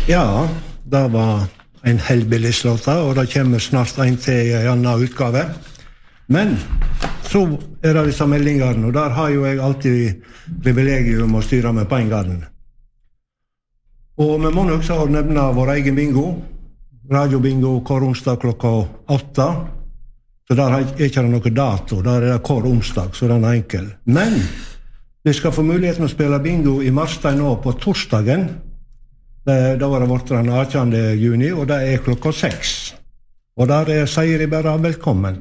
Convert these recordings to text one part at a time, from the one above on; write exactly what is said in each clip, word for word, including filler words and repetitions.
Ja, det var en helbilligslåta, og det kommer snart en til i en annen utgave. Men så er det disse meldingene, og der har jo jeg alltid privilegium å styre med på en gang. Og vi må nok så nevne vår egen bingo, radiobingo hver onsdag klokka åtta. Så der er ikke noe dato, der er det hver onsdag, så den er enkel. Men vi skal få muligheten å spille bingo i Marstein nå på torsdagen. Det, da var det vårt den attende juni, og det er klokka seks. Og der er Seiri bare velkommen.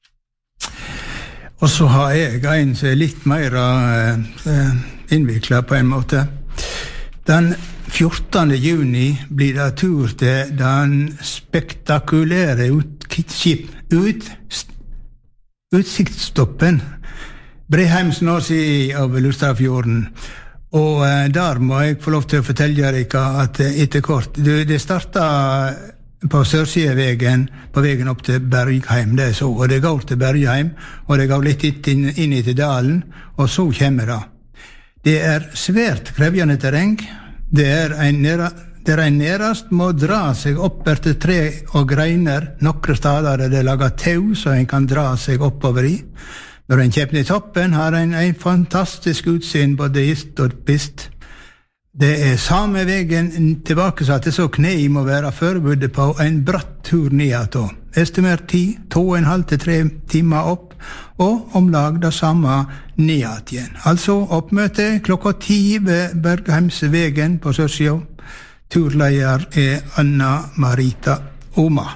Og så har jeg en som er litt mer uh, innviklet på en måte. Den fjortende juni blir det tur til den spektakulære utskip, ut, utsiktsstoppen Breheimsnås i av Lustadfjorden. Og uh, der må jeg få lov til å fortelle dere at uh, etter kort, det, det startet på Sørsidevegen, på vegen opp til Bergheim, det er så, og det går til Bergheim, og det går litt inn, inn i til dalen, og så kommer det. Det er svært krevjende terreng, det er en, nera, det er en nerast må dra seg opp etter tre og greiner, nokre stader er det laget tau, så en kan dra seg oppover i. Når en kjøper i toppen, har en en fantastisk utsyn, både ist og pist. Det er samme vegen tilbake, så at det så knei må være forberedt på en bratt tur ned. Estimert tid, to og en halv til tre timer opp, og omlag det samme ned igjen. Altså oppmøte klokka ti ved Bergheimsvegen på Sørsjø. Turleier er Anna-Marita Oma.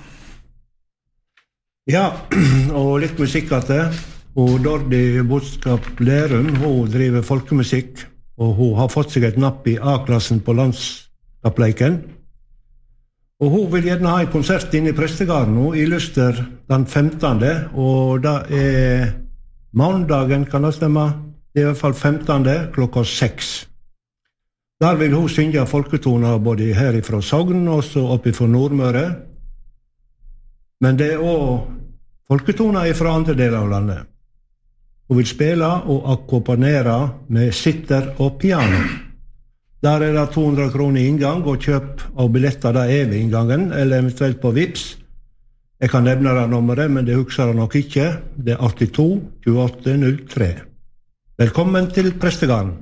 Ja, og litt musikk at det. Og Dordi Bodskap Lerum, hun driver folkemusikk, og hun har fått seg et napp i A-klassen på landskappleiken. Og hun vil gjerne ha en konsert inne i Prestegarden nå, i Luster den femtende, og det er mandagen, kan det stemme? Det er i hvert fall femtende klokka seks. Der vil hun synge folketoner både her ifra Sogn, og så oppe fra Nordmøre. Men det er også folketoner ifra andre deler av landet. Hun vil spille og akkompagnere med sitter og piano. Der er det to hundre kroner i inngang, og kjøp av billetter der er ved inngangen, eller eventuelt på Vips. Jeg kan nevne det nummeret, men det husker jeg nok ikke. Det er åttito tjueåtte null tre. Velkommen til Prestegarden.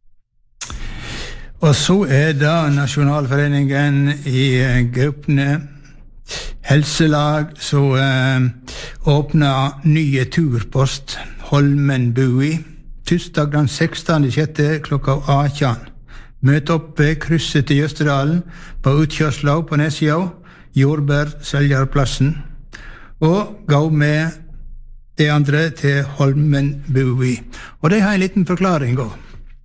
Og så er det Nasjonalforeningen i Gaupne helselag, så eh, åpner nye turpost Holmenbui, tirsdag den sekstende sjette klokka atten. Møt opp ved krysset til Jøsterdalen på utkjørsla på Nesja, Jordbær, Seljarplassen, og gå med de andre til Holmenbui. Og det har en liten forklaring også.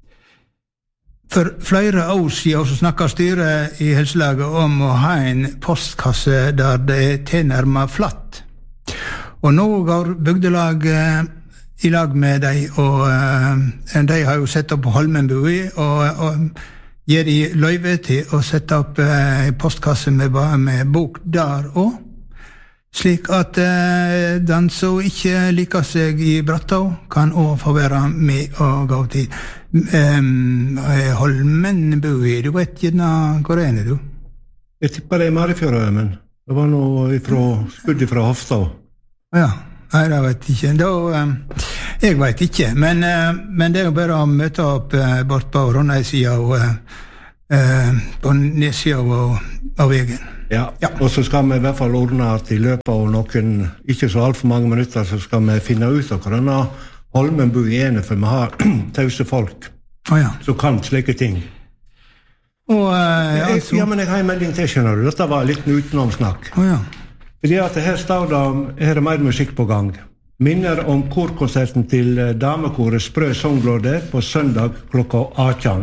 For flere år siden så snakket styret i helselaget om å ha en postkasse der det er tilnærmet flatt. Og nå går bygdelaget i lag med deg, og uh, de har jo sett opp Holmenbui, og, og gir de løyve til å sette opp uh, en postkasse med, med bok der også, slik at uh, den som ikke liker seg i Brattå kan også få være med og gå til um, Holmenbui. Du vet ikke hvor er det, du? Jeg tipper det er Marifjøra, men det var noe ifra, skudd fra Hofstad. Ja. Nei, det vet jeg ikke. Da, um, jeg vet ikke, men, uh, men det er jo bare å møte opp uh, bort på Rondheim-sida og uh, uh, på nedsida av, av vegen. Ja. ja, og så skal vi i hvert fall ordne at i løpet av noen, ikke så alt for mange minutter, så skal vi finne ut av hvordan Holmenbui er, for vi har tause folk oh, ja. som kan slike ting. Og, uh, jeg, altså... Ja, men jeg har en melding til, skjønner du. Dette var litt utenomsnakk. Oh, ja. Fordi at her står det, her er mer musikk på gang. Minner om korkonserten til damekoret Sprø Songlåde på søndag klokka atten.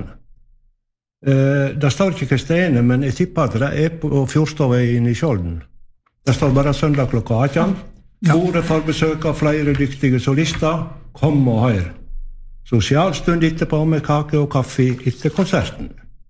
Eh, det står ikke hva stedene, men jeg tipper at det er på Fjordstadveien i Skjolden. Det står bare søndag klokka atten. Ja. Koret får besøk av flere dyktige solister. Kom og hør. Sosialstund etterpå med kake og kaffe etter konserten.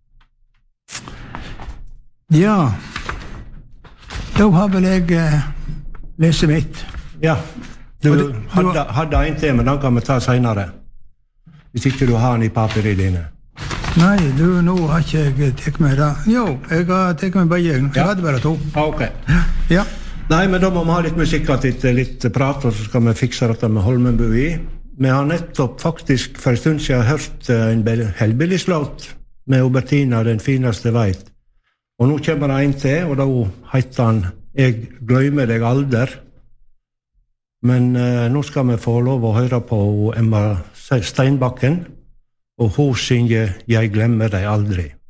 Ja... Da har vel jeg eh, lest mitt. Ja, du, du hadde, hadde en til, men den kan vi ta senere. Hvis ikke du har den i papiret dine. Nei, du, nå har ikke jeg tekt meg da. Jo, jeg har tekt meg bare jeg. Jeg Ja. hadde bare to. Ah, ok. Ja. Nei, men da må vi ha litt musikk og litt, litt prat, og så skal vi fikse dette med Holmenbui. Vi har nettopp faktisk for en stund siden hørt en Hellbillies-låt med Bertina, Den fineste veit. Og nå kommer det en til, og da heter han Jeg gløymer deg alder. Men eh, nå skal vi få lov å høre på Emma Steinbakken, og hun synger Jeg glemmer deg aldri.